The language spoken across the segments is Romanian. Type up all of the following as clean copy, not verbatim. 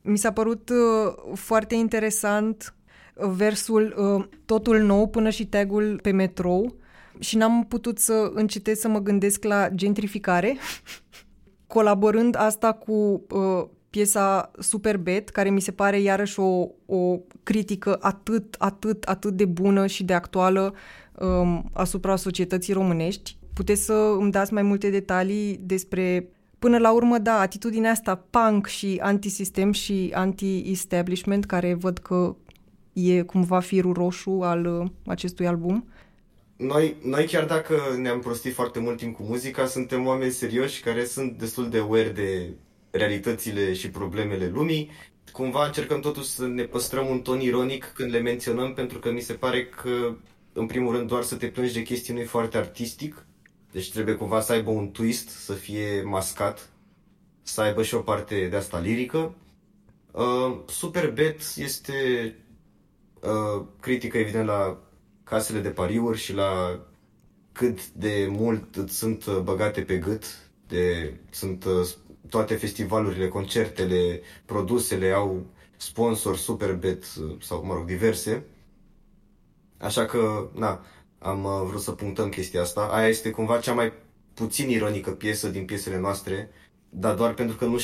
Mi s-a părut foarte interesant versul totul nou până și tagul pe metrou și n-am putut să încetez să mă gândesc la gentrificare, colaborând asta cu piesa Superbet, care mi se pare iarăși o critică atât de bună și de actuală asupra societății românești. Puteți să îmi dați mai multe detalii despre, până la urmă, da, atitudinea asta punk și antisistem și anti-establishment, care văd că e cumva firul roșu al acestui album? Noi chiar dacă ne-am prostit foarte mult timp cu muzica, suntem oameni serioși care sunt destul de aware de realitățile și problemele lumii. Cumva încercăm totuși să ne păstrăm un ton ironic când le menționăm, pentru că mi se pare că, în primul rând, doar să te plângi de chestii nu e foarte artistic. Deci trebuie cumva să aibă un twist, să fie mascat, să aibă și o parte de asta lirică. Superbet este critică, evident, la casele de pariuri și la cât de mult îți sunt băgate pe gât, sunt toate festivalurile, concertele, produsele au sponsor Superbet sau, mă rog, diverse. Așa că, na, am vrut să punctăm chestia asta. Aia este cumva cea mai puțin ironică piesă din piesele noastre, dar doar pentru că nu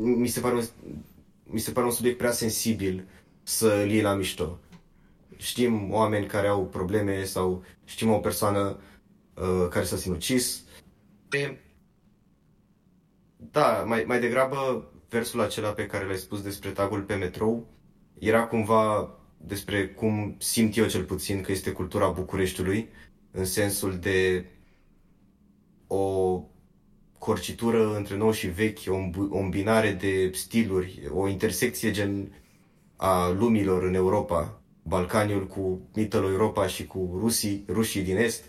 mi se pare un subiect prea sensibil să îl iei la mișto. Știm oameni care au probleme sau știm o persoană care s-a sinucis. Da, mai degrabă versul acela pe care l-ai spus despre tagul pe metrou era cumva despre cum simt eu cel puțin că este cultura Bucureștiului, în sensul de o corcitură între nou și vechi, o îmbinare de stiluri, o intersecție gen a lumilor în Europa, Balcaniul cu Mittel Europa și cu rușii din Est.